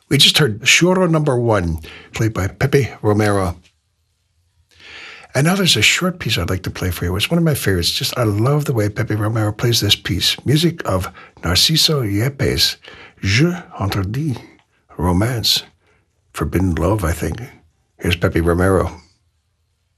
We just heard Choro #1, played by Pepe Romero. And now there's a short piece I'd like to play for you. It's one of my favorites. Just I love the way Pepe Romero plays this piece. Music of Narciso Yepes, Je Interdit, Romance, Forbidden Love, I think. Here's Pepe Romero.